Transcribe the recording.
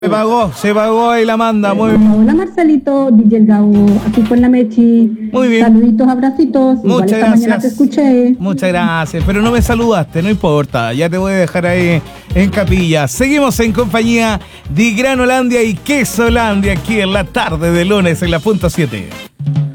Se pagó ahí la manda, muy bien. Hola Marcelito, DJ Gabo, aquí con la Mechi. Muy bien. Saluditos, abracitos. Igual Muchas esta mañana te gracias. escuché. Muchas gracias, pero no me saludaste, no importa, ya te voy a dejar ahí en capilla. Seguimos en compañía de Granolandia y Quesolandia aquí en la tarde de lunes en la punto 7.